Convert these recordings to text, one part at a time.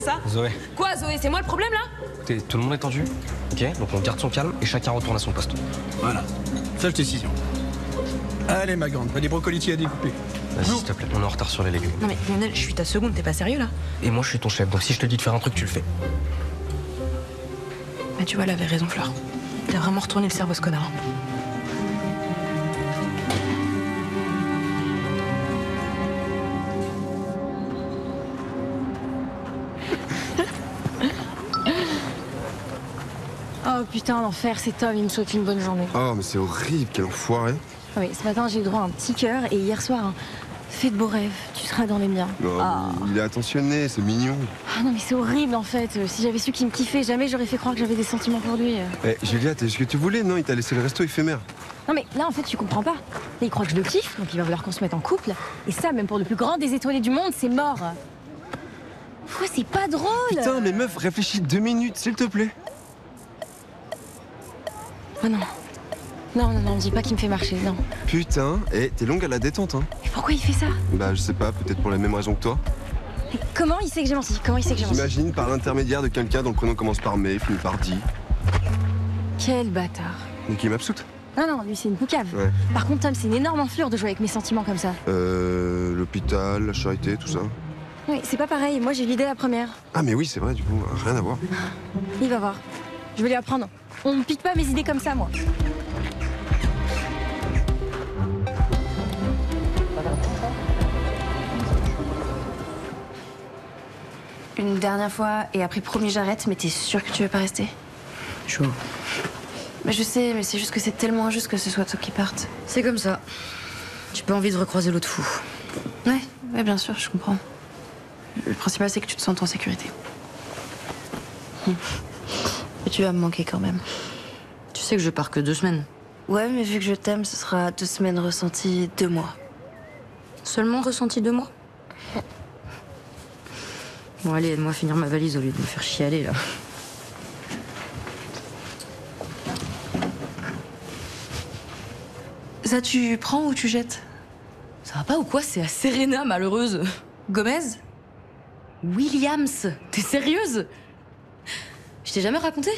Ça Zoé. Quoi, Zoé? C'est moi le problème, là? Écoutez, tout le monde est tendu. Ok, donc on garde son calme et chacun retourne à son poste. Voilà. Sage décision. Allez, ma grande, pas des brocolis à découper. Vas-y, s'il te plaît, on est en retard sur les légumes. Non mais Lionel, je suis ta seconde, t'es pas sérieux, là? Et moi, je suis ton chef, donc si je te dis de faire un truc, tu le fais. Mais tu vois, elle avait raison, Fleur. T'as vraiment retourné le cerveau, ce connard. Oh putain, l'enfer, c'est Tom, il me souhaite une bonne journée. Oh, mais c'est horrible, quel enfoiré. Ah oui, ce matin, j'ai eu droit à un petit cœur et hier soir, fais de beaux rêves, tu seras dans les miens. Non, il est attentionné, c'est mignon. Ah non, mais c'est horrible en fait. Si j'avais su qu'il me kiffait, jamais j'aurais fait croire que j'avais des sentiments pour lui. Eh, Julia, t'as eu ce que tu voulais, non? Il t'a laissé le resto éphémère. Non, mais là, en fait, tu comprends pas. Là, il croit que je le kiffe, donc il va vouloir qu'on se mette en couple. Et ça, même pour le plus grand des étoilés du monde, c'est mort. Pourquoi c'est pas drôle? Putain, mais meuf, réfléchis 2 minutes, s'il te plaît. Oh non. Non, dis pas qu'il me fait marcher, non. Putain, t'es longue à la détente, hein. Mais pourquoi il fait ça? Bah, je sais pas, peut-être pour les mêmes raisons que toi. Mais comment il sait que j'ai menti? Comment il sait que j'ai menti? J'imagine par l'intermédiaire de quelqu'un dont le prénom commence par mais, finit par di. Quel bâtard. Niki m'absoute. Non, lui, c'est une poucave. Ouais. Par contre, Tom, c'est une énorme enflure de jouer avec mes sentiments comme ça. L'hôpital, la charité, tout ça. Oui, c'est pas pareil. Moi, j'ai l'idée la première. Ah, mais oui, c'est vrai, du coup, rien à voir. Il va voir. Je vais lui apprendre. On ne pique pas mes idées comme ça, moi. Une dernière fois, et après promis j'arrête, mais t'es sûr que tu veux pas rester? Chaud. Mais je sais, mais c'est juste que c'est tellement injuste que ce soit toi qui parte. C'est comme ça. J'ai pas envie de recroiser l'autre fou. Ouais, bien sûr, je comprends. Le principal, c'est que tu te sens en sécurité. Mais tu vas me manquer quand même. Tu sais que je pars que 2 semaines. Ouais, mais vu que je t'aime, ce sera 2 semaines ressenties, 2 mois. Seulement ressenti 2 mois? Bon, allez, aide-moi à finir ma valise au lieu de me faire chialer, là. Ça, tu prends ou tu jettes? Ça va pas ou quoi? C'est à Serena, malheureuse. Gomez? Williams, t'es sérieuse? Je t'ai jamais raconté?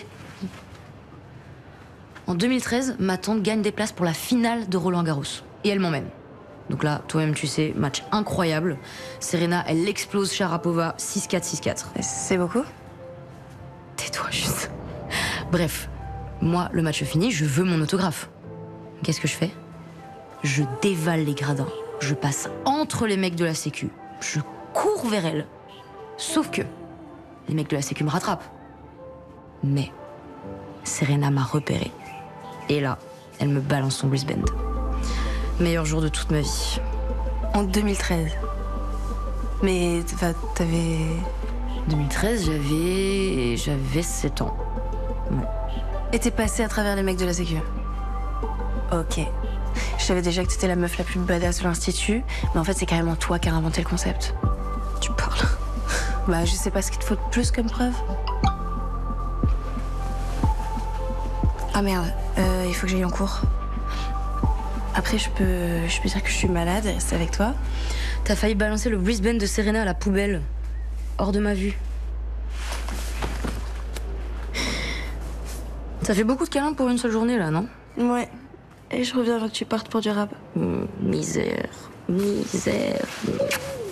En 2013, ma tante gagne des places pour la finale de Roland-Garros. Et elle m'emmène. Donc là, toi-même, tu sais, match incroyable. Serena, elle explose Sharapova 6-4, 6-4. C'est beaucoup? Tais-toi juste. Bref, moi, le match fini, je veux mon autographe. Qu'est-ce que je fais? Je dévale les gradins. Je passe entre les mecs de la sécu. Je cours vers elle. Sauf que les mecs de la sécu me rattrapent. Mais Serena m'a repéré. Et là, elle me balance son wristband. Meilleur jour de toute ma vie. En 2013. Mais t'avais... 2013, j'avais 7 ans. Ouais. Et t'es passé à travers les mecs de la sécu? Ok. Je savais déjà que t'étais la meuf la plus badass de l'institut, mais en fait, c'est carrément toi qui as inventé le concept. Tu parles? Bah, je sais pas ce qu'il te faut de plus comme preuve. Ah merde, il faut que j'aille en cours. Après, je peux dire que je suis malade et rester avec toi. T'as failli balancer le wristband de Serena à la poubelle. Hors de ma vue. Ça fait beaucoup de câlins pour une seule journée, là, non? Ouais. Et je reviens avant que tu partes pour du rap. Misère.